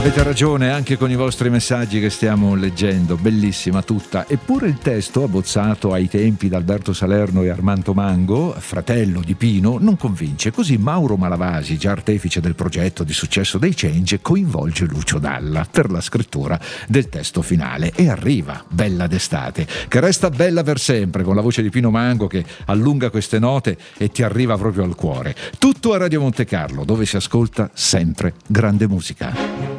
Avete ragione, anche con i vostri messaggi che stiamo leggendo, bellissima tutta. Eppure il testo, abbozzato ai tempi da Alberto Salerno e Armando Mango, fratello di Pino, non convince. Così Mauro Malavasi, già artefice del progetto di successo dei Change, coinvolge Lucio Dalla per la scrittura del testo finale. E arriva Bella d'estate, che resta bella per sempre, con la voce di Pino Mango che allunga queste note e ti arriva proprio al cuore. Tutto a Radio Monte Carlo, dove si ascolta sempre grande musica.